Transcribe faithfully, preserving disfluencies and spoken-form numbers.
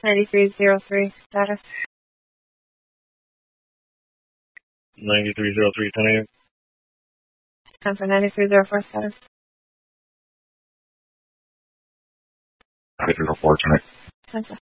ninety-three zero three, status. ninety-three zero three, ten eight. ten for ninety-three zero four, status. ninety-three zero four, ten eight. ten for